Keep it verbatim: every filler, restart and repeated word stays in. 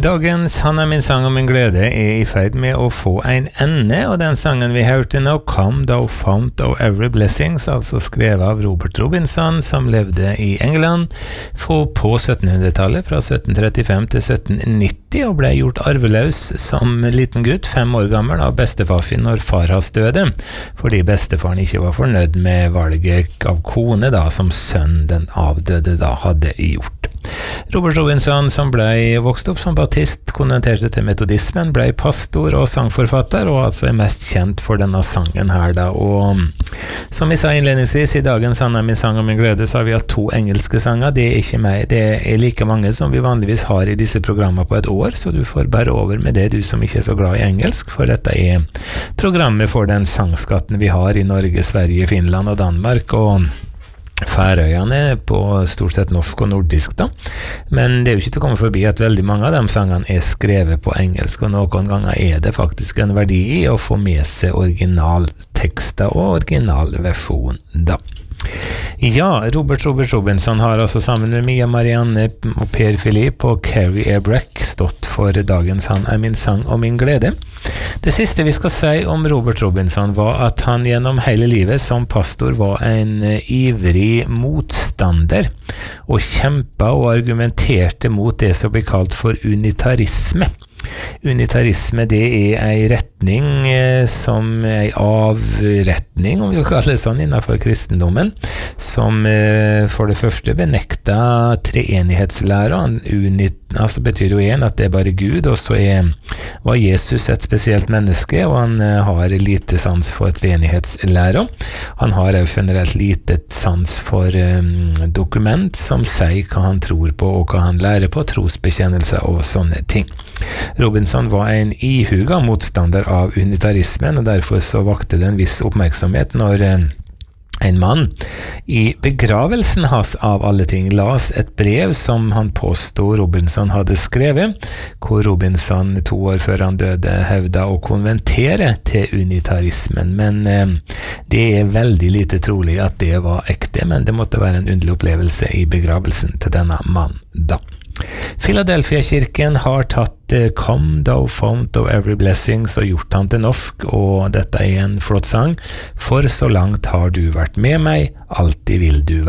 Dagens Han er min sang og min glede er i ferd med å få en ende, og den sangen vi hørte nå, Come Thou Fount of Every Blessings, altså skrevet av Robert Robinson, som levde i England på syttenhundretallet, fra sytten trettifem til sytten nitti, og ble gjort arveløs som liten gutt, fem år gammel, av bestefar sin når far hans døde, fordi bestefaren ikke var fornøyd med valget av kone, da, som sønn den avdøde da hadde gjort. Robert Robinson, som ble vokst opp som baptist, konverterte til metodismen, ble pastor og sangforfatter, og altså er mest kjent for denne sangen her da. Og som vi sa innledningsvis, i dagens Han er min sang og min glede, så har vi hatt to engelske sanger. Det er ikke meg, det er like mange som vi vanligvis har i disse programmene på et år, så du får bare over med det, du som ikke er så glad i engelsk, for dette er programmet for den sangskatten vi har i Norge, Sverige, Finland og Danmark, og Færøyene på stort sett norsk og nordisk da, men det er jo ikke til å komme forbi at veldig mange av de sangene er skrevet på engelsk, og noen ganger er det faktisk en verdi i å få med seg originaltekster og originalversjon da. Ja, Robert Robert Robinson har altså sammen med Mia Marianne og Per Philippe og Carrie Ebreck stått for dagens Han er min sang og min glede. Det siste vi skal si om Robert Robinson var at han gjennom hele livet som pastor var en ivrig motstander og kjempet og argumenterte mot det som blir kalt for unitarisme. Unitarisme, det er en retning eh, som er en avretning, om vi skal kalle det sånn, innenfor kristendommen, som eh, for det første benekter treenighetslæra. Unit, altså betyr jo en at det er bare Gud, og så er, var Jesus et spesielt menneske, og han eh, har lite sans for treenighetslæra. Han har jo generelt lite sans for eh, dokument som sier hva han tror på, og hva han lærer på, trosbekjennelser og sånne ting. Robinson var en ihuga motstander av unitarismen, og derfor så vakte det en viss oppmerksomhet når en, en mann i begravelsen hans av alle ting las et brev som han påstod Robinson hadde skrevet, hvor Robinson to år før han døde hevda å konventere til unitarismen, men eh, det er veldig lite trolig at det var ekte, men det måtte være en underlig opplevelse i begravelsen til denne mannen da. Philadelphia-kirken har tatt uh, Come Thou Fount of Every Blessings og gjort han til norsk, og dette er en flott sang. For så langt har du vært med meg, alltid vil du være.